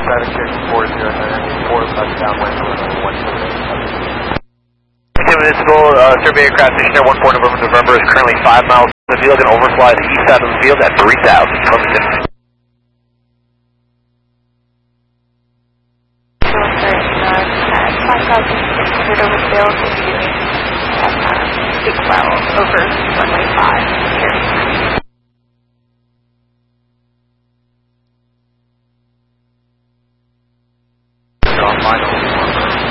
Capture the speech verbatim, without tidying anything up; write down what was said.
static check four zero nine, four left downwind, one two eight. Municipal uh, survey aircraft station at one four November November is currently five miles from the field and overfly the east side of the field at three thousand. Clemson. five thousand six hundred over the field, continuing Cessna six well over runway five.